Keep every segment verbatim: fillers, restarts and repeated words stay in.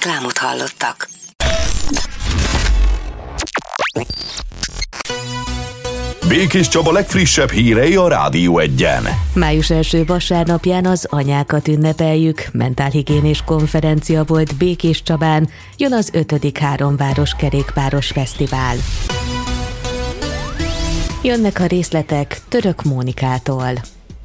Reklámot hallottak. Békés Csaba legfrissebb hírei a Rádió Egyen. Május első vasárnapján az anyákat ünnepeljük. Mentálhigiénés konferencia volt Békés Csabán, jön az ötödik háromváros kerékpáros fesztivál. Jönnek a részletek Török Mónikától.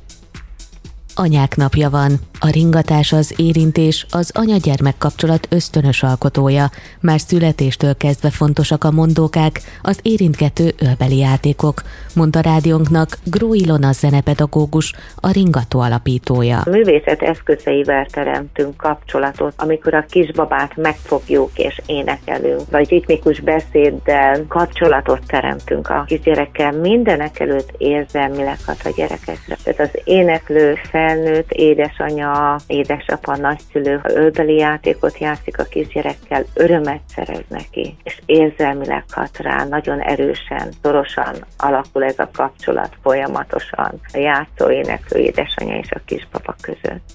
Anyák napja van. A ringatás, az érintés, az anya-gyermek kapcsolat ösztönös alkotója. Már születéstől kezdve fontosak a mondókák, az érintgető ölbeli játékok, mondta rádiónknak Gró Ilona zenepedagógus, a Ringató alapítója. A művészet eszközeivel teremtünk kapcsolatot, amikor a kisbabát megfogjuk és énekelünk, vagy ritmikus beszéddel kapcsolatot teremtünk a kisgyerekkel, mindenek előtt érzelmileg hat a gyerekekre. Tehát az éneklő, felnőtt, édesanyja, édesapa, nagyszülő, ha ölbeli játékot játszik a kisgyerekkel, örömet szerez neki, és érzelmileg hat rá, nagyon erősen, szorosan alakul ez a kapcsolat folyamatosan a játszó, éneklő édesanyja és a kisbaba között.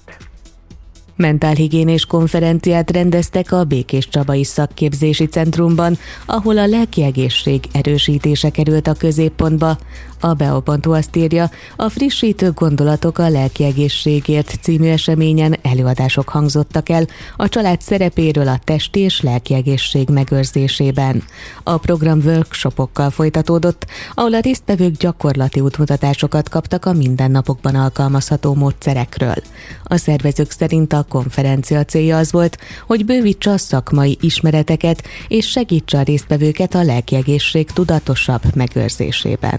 Mentálhigiénés konferenciát rendeztek a Békés Csabai Szakképzési Centrumban, ahol a lelkiegészség erősítése került a középpontba. A bé e o pont hu azt írja, a frissítő gondolatok a lelkiegészségért című eseményen előadások hangzottak el a család szerepéről a testi és lelkiegészség megőrzésében. A program workshopokkal folytatódott, ahol a résztvevők gyakorlati útmutatásokat kaptak a mindennapokban alkalmazható módszerekről. A szervezők szerint a konferencia célja az volt, hogy bővítse a szakmai ismereteket és segítse a résztvevőket a lelkiegészség tudatosabb megőrzésében.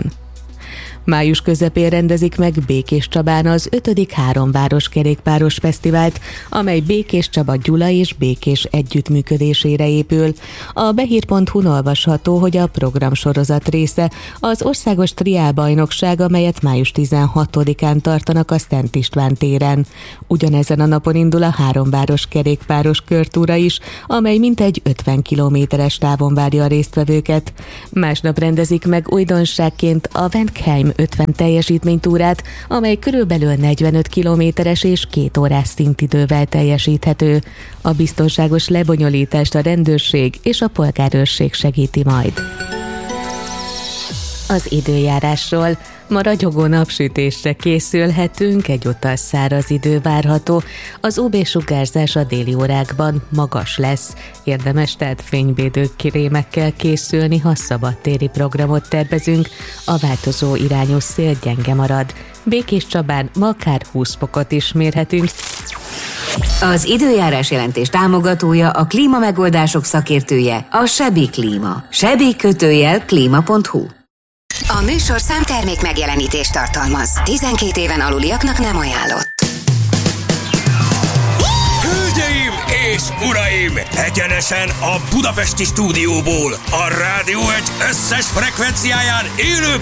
Május közepén rendezik meg Békés Csabán az ötödik háromváros kerékpáros fesztivált, amely Békés Csaba Gyula és Békés együttműködésére épül. A behír pont hu-n olvasható, hogy a programsorozat része az országos triálbajnokság, amelyet május tizenhatodikán tartanak a Szent István téren. Ugyanezen a napon indul a háromváros kerékpáros körtúra is, amely mintegy ötven kilométeres távon várja a résztvevőket. Másnap rendezik meg újdonságként a Venkheim ötven teljesítménytúrát, amely körülbelül negyvenöt kilométeres és két órás szintidővel teljesíthető. A biztonságos lebonyolítást a rendőrség és a polgárőrség segíti majd. Az időjárásról. Ma ragyogó napsütésre készülhetünk, egyúttal száraz idő várható. Az u vé-sugárzás a déli órákban magas lesz. Érdemes tehát fényvédő krémekkel készülni, ha szabadtéri programot tervezünk. A változó irányú szél gyenge marad. Békés Csabán ma akár húsz fokot is mérhetünk. Az időjárás jelentés támogatója, a klímamegoldások szakértője, a Sebi Klíma. Sebi kötőjel klíma pont hu. A műsor számtermék megjelenítést tartalmaz. tizenkét éven aluliaknak nem ajánlott. Hölgyeim és uraim! Egyenesen a budapesti stúdióból, a Rádió Egy összes frekvenciáján élőben